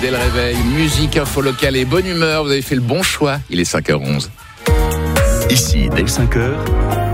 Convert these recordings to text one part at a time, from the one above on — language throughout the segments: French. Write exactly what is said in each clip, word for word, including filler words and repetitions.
dès le réveil. Musique, info locale et bonne humeur. Vous avez fait le bon choix. Il est cinq heures onze. Ici, dès cinq heures,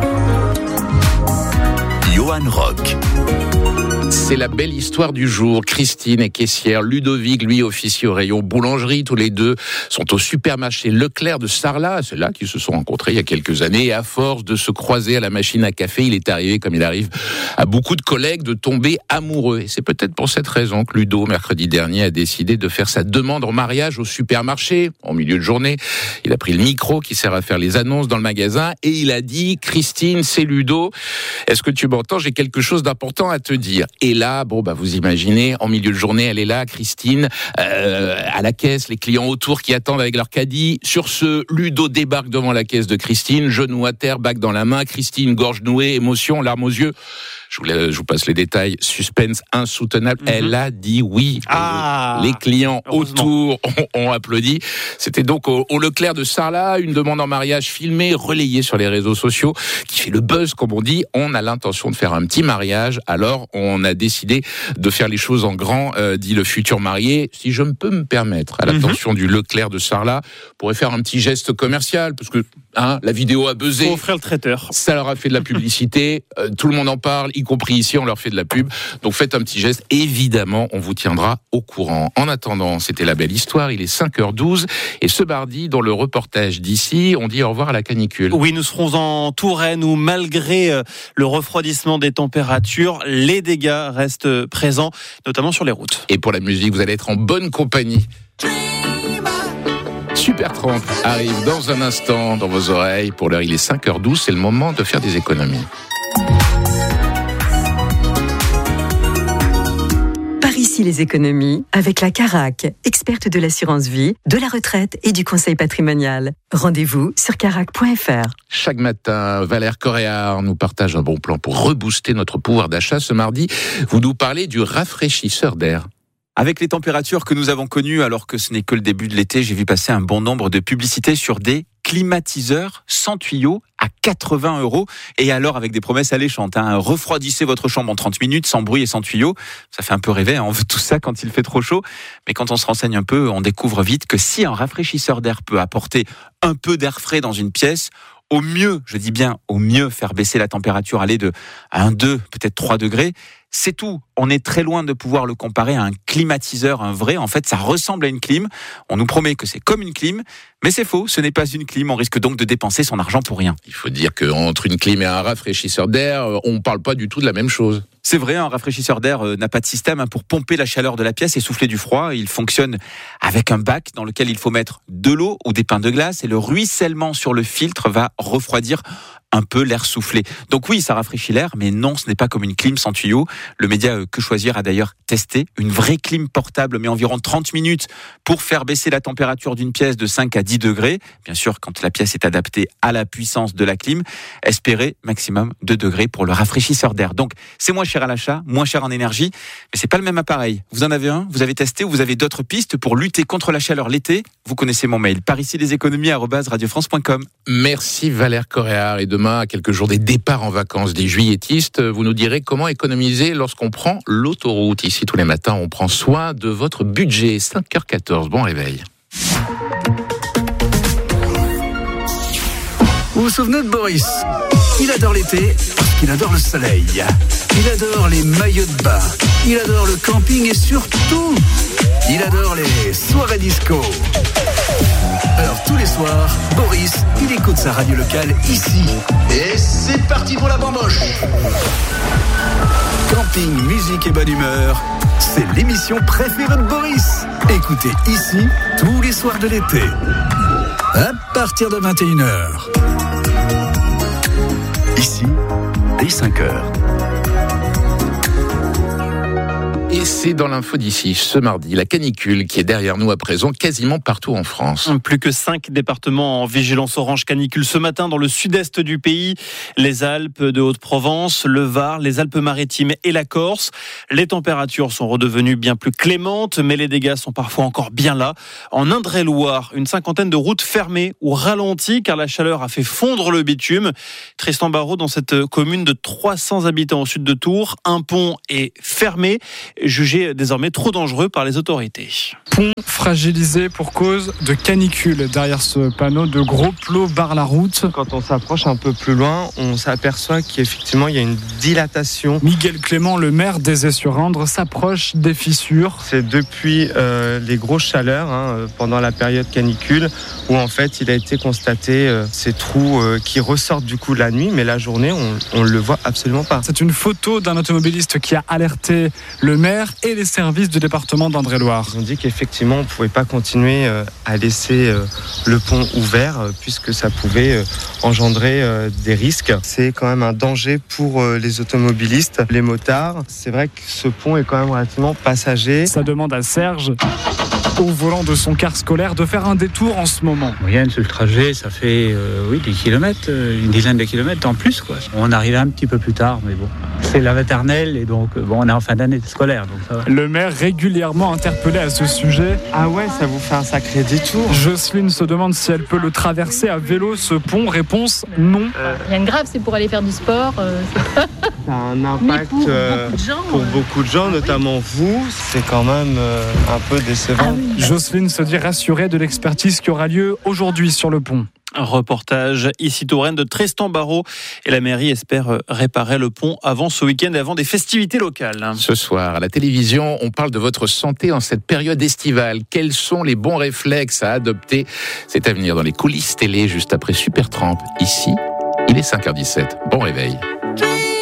Johan Rock. C'est la belle histoire du jour. Christine est caissière, Ludovic, lui, officie au rayon boulangerie. Tous les deux sont au supermarché Leclerc de Sarlat. C'est là qu'ils se sont rencontrés il y a quelques années. Et à force de se croiser à la machine à café, il est arrivé, comme il arrive à beaucoup de collègues, de tomber amoureux. Et c'est peut-être pour cette raison que Ludo, mercredi dernier, a décidé de faire sa demande en mariage au supermarché. En milieu de journée, il a pris le micro qui sert à faire les annonces dans le magasin et il a dit « Christine, c'est Ludo. Est-ce que tu m'entends ? J'ai quelque chose d'important à te dire. » Et là, bon, bah, vous imaginez, en milieu de journée, elle est là, Christine, euh, à la caisse, les clients autour qui attendent avec leur caddie. Sur ce, Ludo débarque devant la caisse de Christine, genou à terre, bague dans la main. Christine, gorge nouée, émotion, larmes aux yeux. Je vous, je vous passe les détails. Suspense insoutenable. Mm-hmm. Elle a dit oui. Ah, les clients autour ont, ont applaudi. C'était donc au, au Leclerc de Sarlat, une demande en mariage filmée, relayée sur les réseaux sociaux, qui fait le buzz, comme on dit. On a l'intention de faire un petit mariage. Alors, on a décidé de faire les choses en grand, euh, dit le futur marié. Si je peux me permettre, à l'attention mm-hmm. du Leclerc de Sarlat, pourrait faire un petit geste commercial, parce que hein, la vidéo a buzzé. Faut offrir le traiteur. Ça leur a fait de la publicité. euh, tout le monde en parle, y compris ici, on leur fait de la pub. Donc faites un petit geste. Évidemment, on vous tiendra au courant. En attendant, c'était la belle histoire. Il est cinq heures douze. Et ce mardi, dans le reportage d'ici, on dit au revoir à la canicule. Oui, nous serons en Touraine où, malgré le refroidissement des températures, les dégâts restent présents, notamment sur les routes. Et pour la musique, vous allez être en bonne compagnie. Super trente arrive dans un instant dans vos oreilles. Pour l'heure, il est cinq heures douze. C'est le moment de faire des économies. Ici les économies avec la Carac, experte de l'assurance vie, de la retraite et du conseil patrimonial. Rendez-vous sur carac point f r. Chaque matin, Valère Coréard nous partage un bon plan pour rebooster notre pouvoir d'achat. Ce mardi, vous nous parlez du rafraîchisseur d'air. Avec les températures que nous avons connues, alors que ce n'est que le début de l'été, j'ai vu passer un bon nombre de publicités sur des climatiseurs sans tuyau à quatre-vingts euros. Et alors avec des promesses alléchantes. Hein. Refroidissez votre chambre en trente minutes sans bruit et sans tuyau. Ça fait un peu rêver, hein. On veut tout ça quand il fait trop chaud. Mais quand on se renseigne un peu, on découvre vite que si un rafraîchisseur d'air peut apporter un peu d'air frais dans une pièce, au mieux, je dis bien au mieux, faire baisser la température, aller de un, deux, peut-être trois degrés, c'est tout. On est très loin de pouvoir le comparer à un climatiseur, un vrai. En fait, ça ressemble à une clim. On nous promet que c'est comme une clim, mais c'est faux. Ce n'est pas une clim. On risque donc de dépenser son argent pour rien. Il faut dire qu'entre une clim et un rafraîchisseur d'air, on ne parle pas du tout de la même chose. C'est vrai, un rafraîchisseur d'air n'a pas de système pour pomper la chaleur de la pièce et souffler du froid. Il fonctionne avec un bac dans lequel il faut mettre de l'eau ou des pains de glace et le ruissellement sur le filtre va refroidir un peu l'air soufflé. Donc oui, ça rafraîchit l'air, mais non, ce n'est pas comme une clim sans tuyau. Le média Que Choisir a d'ailleurs testé une vraie clim portable, mais environ trente minutes pour faire baisser la température d'une pièce de cinq à dix degrés. Bien sûr, quand la pièce est adaptée à la puissance de la clim, espérez maximum deux degrés pour le rafraîchisseur d'air. Donc, c'est moins cher à l'achat, moins cher en énergie, mais c'est pas le même appareil. Vous en avez un, vous avez testé ou vous avez d'autres pistes pour lutter contre la chaleur l'été? Vous connaissez mon mail, par ici les économies arobase radio france point com. Merci Valère Coréard. Et demain, à quelques jours des départs en vacances des juilletistes, vous nous direz comment économiser lorsqu'on prend l'autoroute. Ici, tous les matins, on prend soin de votre budget. cinq heures quatorze, bon réveil. Vous vous souvenez de Boris ? Il adore l'été parce qu'il adore le soleil. Il adore les maillots de bain. Il adore le camping et surtout, il adore les soirées disco. Alors tous les soirs, Boris, il écoute sa radio locale ici. Et c'est parti pour la bamboche. Camping, musique et bonne humeur, c'est l'émission préférée de Boris. Écoutez ici tous les soirs de l'été. À partir de vingt et une heures. Ici, dès cinq heures. Et c'est dans l'info d'ici, ce mardi, la canicule qui est derrière nous à présent, quasiment partout en France. Plus que cinq départements en vigilance orange canicule ce matin dans le sud-est du pays. Les Alpes de Haute-Provence, le Var, les Alpes-Maritimes et la Corse. Les températures sont redevenues bien plus clémentes, mais les dégâts sont parfois encore bien là. En Indre-et-Loire, une cinquantaine de routes fermées ou ralenties car la chaleur a fait fondre le bitume. Tristan Barraud, dans cette commune de trois cents habitants au sud de Tours, un pont est fermé jugé désormais trop dangereux par les autorités. Pont fragilisé pour cause de canicule. Derrière ce panneau, de gros plots barrent la route. Quand on s'approche un peu plus loin, on s'aperçoit qu'effectivement il y a une dilatation. Miguel Clément, le maire d'Aizé-sur-Indre, s'approche des fissures. C'est depuis euh, les grosses chaleurs, hein, pendant la période canicule, où en fait il a été constaté euh, ces trous euh, qui ressortent du coup la nuit, mais la journée on ne le voit absolument pas. C'est une photo d'un automobiliste qui a alerté le maire et les services du département d'Indre-et-Loire. Ils ont dit qu'effectivement on ne pouvait pas continuer euh, à laisser euh, le pont ouvert euh, puisque ça pouvait euh, engendrer euh, des risques. C'est quand même un danger pour euh, les automobilistes, les motards. C'est vrai que ce pont est quand même relativement passager. Ça demande à Serge, au volant de son car scolaire, de faire un détour en ce moment. En moyenne, sur le trajet, ça fait euh, oui, des kilomètres, euh, une dizaine de kilomètres en plus, quoi. On arrive un petit peu plus tard, mais bon. C'est la maternelle et donc bon, on est en fin d'année scolaire. Donc ça va. Le maire régulièrement interpellé à ce sujet. Ah ouais, ça vous fait un sacré détour. Jocelyne se demande si elle peut le traverser à vélo, ce pont. Réponse non. Euh... Rien de grave, c'est pour aller faire du sport. Euh, c'est pas... Ça a un impact pour, euh, beaucoup de gens, pour euh... beaucoup de gens, notamment oui. vous. C'est quand même euh, un peu décevant. Ah oui. Jocelyne se dit rassurée de l'expertise qui aura lieu aujourd'hui sur le pont. Un reportage ici Touraine de Tristan Barraud et la mairie espère réparer le pont avant ce week-end et avant des festivités locales. Ce soir, à la télévision, on parle de votre santé en cette période estivale. Quels sont les bons réflexes à adopter ? C'est à venir dans les coulisses télé juste après Supertramp. Ici, il est cinq heures dix-sept. Bon réveil.